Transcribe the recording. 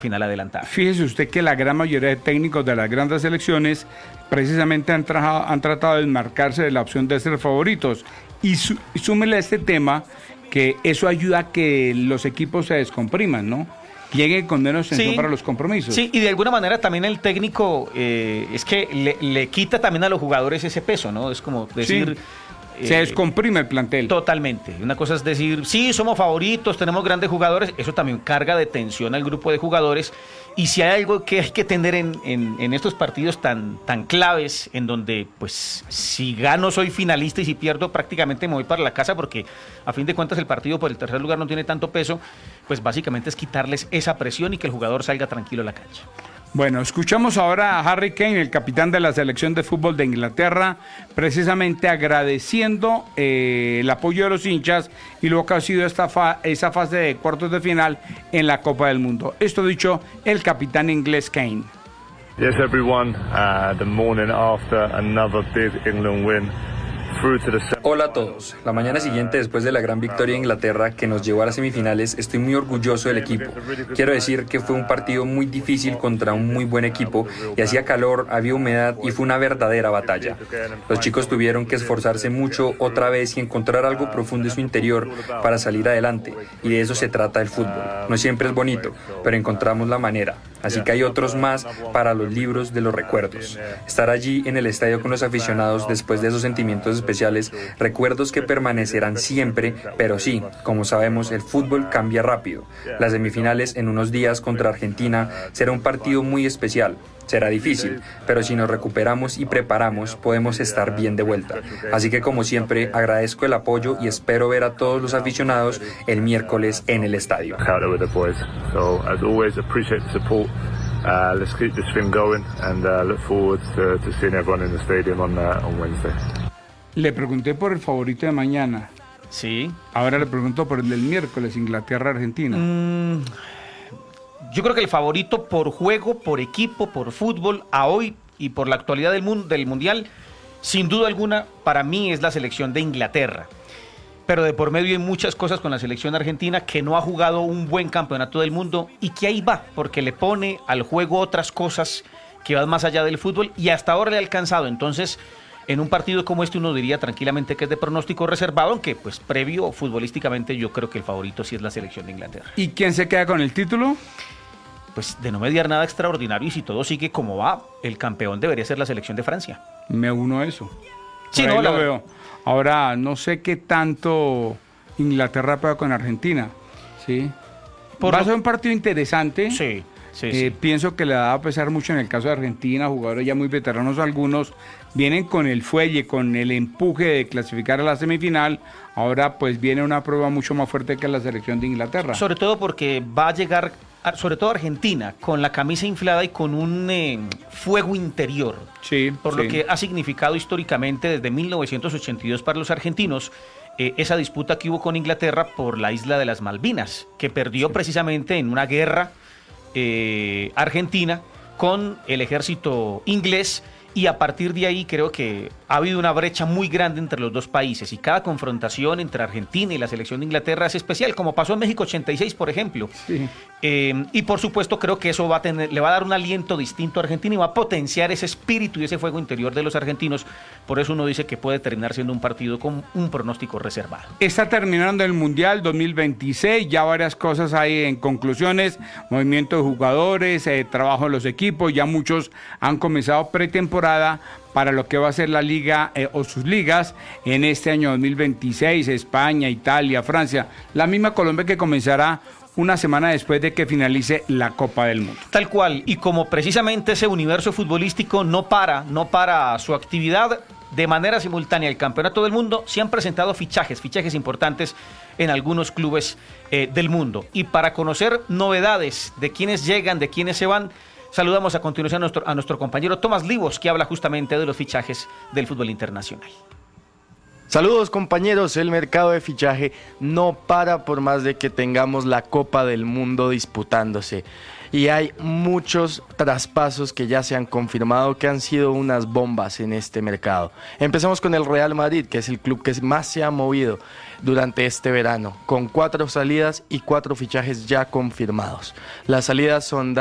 final adelantada. Fíjese usted que la gran mayoría de técnicos de las grandes selecciones precisamente han tratado de desmarcarse de la opción de ser favoritos. Y súmele a este tema que eso ayuda a que los equipos se descompriman, ¿no? Lleguen con menos tensión para los compromisos. Sí, y de alguna manera también el técnico es que le quita también a los jugadores ese peso, ¿no? Es como decir... Sí. Se descomprime el plantel. Totalmente. Una cosa es decir, sí, somos favoritos, tenemos grandes jugadores. Eso también carga de tensión al grupo de jugadores. Y si hay algo que hay que tener en estos partidos tan claves, en donde, pues, si gano soy finalista y si pierdo prácticamente me voy para la casa, porque a fin de cuentas el partido por el tercer lugar no tiene tanto peso, pues básicamente es quitarles esa presión y que el jugador salga tranquilo a la cancha. Bueno, escuchamos ahora a Harry Kane, el capitán de la selección de fútbol de Inglaterra, precisamente agradeciendo el apoyo de los hinchas y lo que ha sido esa fase de cuartos de final en la Copa del Mundo. Esto dicho el capitán inglés Kane. Yes, everyone. The morning after another big England win. Hola a todos. La mañana siguiente, después de la gran victoria de Inglaterra que nos llevó a las semifinales, estoy muy orgulloso del equipo. Quiero decir que fue un partido muy difícil contra un muy buen equipo y hacía calor, había humedad y fue una verdadera batalla. Los chicos tuvieron que esforzarse mucho otra vez y encontrar algo profundo en su interior para salir adelante, y de eso se trata el fútbol. No siempre es bonito, pero encontramos la manera. Así que hay otros más para los libros de los recuerdos. Estar allí en el estadio con los aficionados después de esos sentimientos especiales, recuerdos que permanecerán siempre, pero sí, como sabemos, el fútbol cambia rápido. Las semifinales en unos días contra Argentina será un partido muy especial. Será difícil, pero si nos recuperamos y preparamos, podemos estar bien de vuelta. Así que, como siempre, agradezco el apoyo y espero ver a todos los aficionados el miércoles en el estadio. Let's keep this thing going and look forward to seeing everyone in the stadium on Wednesday. Le pregunté por el favorito de mañana. Sí. Ahora le pregunto por el del miércoles, Inglaterra-Argentina. Yo creo que el favorito por juego, por equipo, por fútbol, a hoy y por la actualidad del Mundial, sin duda alguna, para mí es la selección de Inglaterra. Pero de por medio hay muchas cosas con la selección argentina, que no ha jugado un buen campeonato del mundo y que ahí va, porque le pone al juego otras cosas que van más allá del fútbol y hasta ahora le ha alcanzado. Entonces, en un partido como este uno diría tranquilamente que es de pronóstico reservado, aunque pues previo futbolísticamente yo creo que el favorito sí es la selección de Inglaterra. ¿Y quién se queda con el título? Pues de no mediar nada extraordinario y si todo sigue como va, el campeón debería ser la selección de Francia. Me uno a eso. Sí, no, lo veo. Ahora, no sé qué tanto Inglaterra pega con Argentina. ¿Sí? Va a ser un partido interesante. Sí. Sí. Pienso que le va a pesar mucho en el caso de Argentina, jugadores ya muy veteranos algunos, vienen con el fuelle, con el empuje de clasificar a la semifinal. Ahora pues viene una prueba mucho más fuerte que la selección de Inglaterra. Sobre todo porque va a llegar, sobre todo Argentina, con la camisa inflada y con un fuego interior. Sí. Por lo que ha significado históricamente desde 1982 para los argentinos esa disputa que hubo con Inglaterra por la isla de las Malvinas, que perdió precisamente en una guerra Argentina con el ejército inglés, y a partir de ahí creo que ha habido una brecha muy grande entre los dos países y cada confrontación entre Argentina y la selección de Inglaterra es especial, como pasó en México 86, por ejemplo. Sí. Y por supuesto creo que eso le va a dar un aliento distinto a Argentina y va a potenciar ese espíritu y ese fuego interior de los argentinos. Por eso uno dice que puede terminar siendo un partido con un pronóstico reservado. Está terminando el Mundial 2026, ya varias cosas hay en conclusiones, movimiento de jugadores, trabajo en los equipos, ya muchos han comenzado pretemporada para lo que va a ser la liga o sus ligas en este año 2026, España, Italia, Francia, la misma Colombia que comenzará una semana después de que finalice la Copa del Mundo. Tal cual, y como precisamente ese universo futbolístico no para su actividad de manera simultánea el Campeonato del Mundo, se han presentado fichajes importantes en algunos clubes del mundo. Y para conocer novedades de quiénes llegan, de quiénes se van, saludamos a continuación a nuestro compañero Tomás Livos, que habla justamente de los fichajes del fútbol internacional. Saludos compañeros, el mercado de fichaje no para por más de que tengamos la Copa del Mundo disputándose. y hay muchos traspasos que ya se han confirmado que han sido unas bombas en este mercado. Empezamos con el Real Madrid, que es el club que más se ha movido durante este verano, con 4 salidas y 4 fichajes ya confirmados. Las salidas son